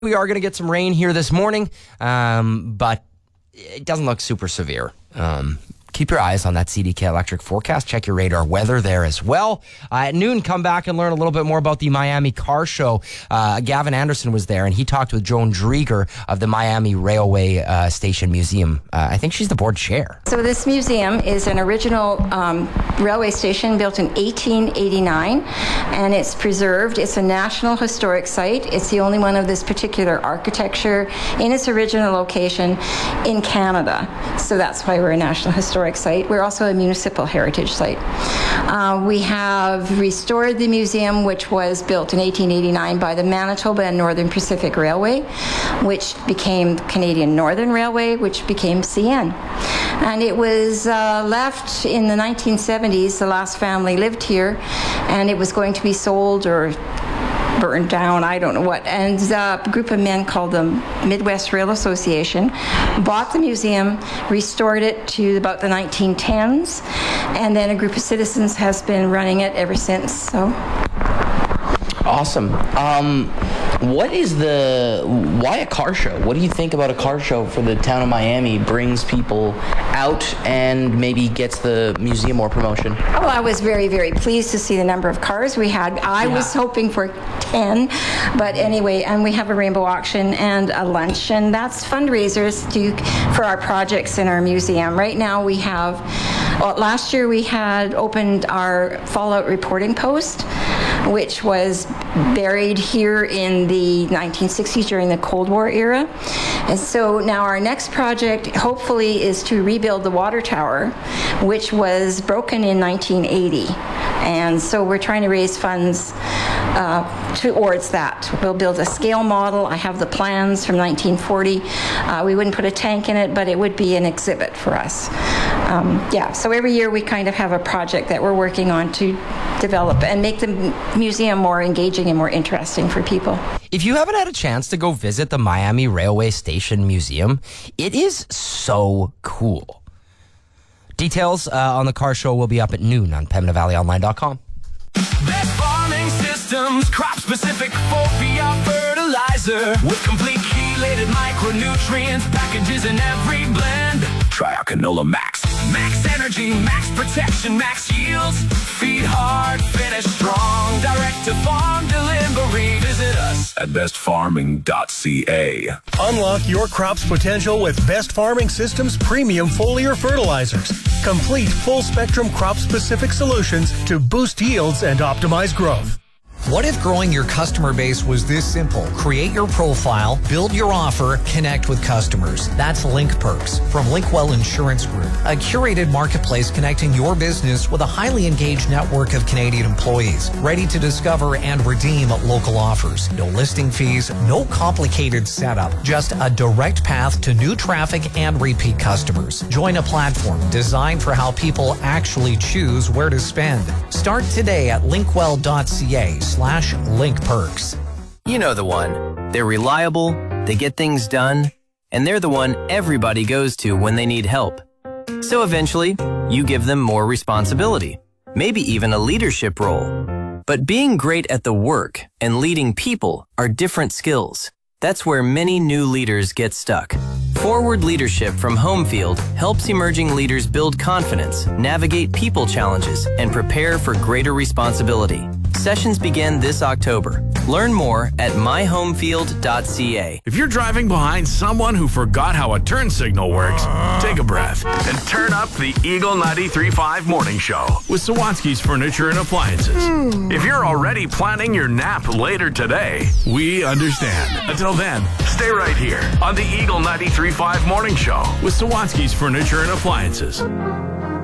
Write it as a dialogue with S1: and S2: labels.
S1: We are going to get some rain here this morning, but it doesn't look super severe. Keep your eyes on that CDK Electric forecast. Check your radar weather there as well. At noon, come back and learn a little bit more about the Miami Car Show. Gavin Anderson was there, and he talked with Joan Drieger of the Miami Railway Station Museum. I think she's the board chair.
S2: So this museum is an original railway station built in 1889, and it's preserved. It's a National Historic Site. It's the only one of this particular architecture in its original location in Canada. So that's why we're a National Historic Site. We're also a municipal heritage site. We have restored the museum, which was built in 1889 by the Manitoba and Northern Pacific Railway, which became Canadian Northern Railway, which became CN. And it was left in the 1970s. The last family lived here, and it was going to be sold or burned down, I don't know what. And a group of men called the Midwest Rail Association bought the museum, restored it to about the 1910s, and then a group of citizens has been running it ever since. So
S1: awesome. Why a car show? What do you think about a car show for the town of Miami brings people out and maybe gets the museum more promotion?
S2: Oh, I was very, very pleased to see the number of cars we had. I was hoping for 10, but anyway, and we have a rainbow auction and a lunch, and that's fundraisers for our projects in our museum. Right now we have, last year we had opened our fallout reporting post, which was buried here in the 1960s during the Cold War era. And so now our next project, hopefully, is to rebuild the water tower, which was broken in 1980. And so we're trying to raise funds towards that. We'll build a scale model. I have the plans from 1940. We wouldn't put a tank in it, but it would be an exhibit for us. So every year we kind of have a project that we're working on to develop and make the museum more engaging and more interesting for people.
S1: If you haven't had a chance to go visit the Miami Railway Station Museum, it is so cool. Details on the car show will be up at noon on PembinaValleyOnline.com.
S3: Best farming systems, crop-specific Fopia fertilizer with complete chelated micronutrients, packages in every blend. Try our Canola Max. Max energy, max protection, max yields. Feed hard, finish strong. Direct to farm delivery. Visit us at bestfarming.ca.
S4: Unlock your crop's potential with Best Farming Systems premium foliar fertilizers. Complete full-spectrum crop-specific solutions to boost yields and optimize growth.
S5: What if growing your customer base was this simple? Create your profile, build your offer, connect with customers. That's Link Perks from Linkwell Insurance Group, a curated marketplace connecting your business with a highly engaged network of Canadian employees, ready to discover and redeem local offers. No listing fees, no complicated setup, just a direct path to new traffic and repeat customers. Join a platform designed for how people actually choose where to spend. Start today at linkwell.ca/linkperks.
S6: You know the one. They're reliable, they get things done, and they're the one everybody goes to when they need help. So eventually, you give them more responsibility, maybe even a leadership role. But being great at the work and leading people are different skills. That's where many new leaders get stuck. Forward Leadership from Homefield helps emerging leaders build confidence, navigate people challenges, and prepare for greater responsibility. Sessions begin this October. Learn more at myhomefield.ca.
S3: If you're driving behind someone who forgot how a turn signal works, take a breath and turn up the Eagle 93.5 Morning Show with Sawatsky's Furniture and Appliances. If you're already planning your nap later today, we understand. Until then, stay right here on the Eagle 93.5 Morning Show with Sawatsky's Furniture and Appliances.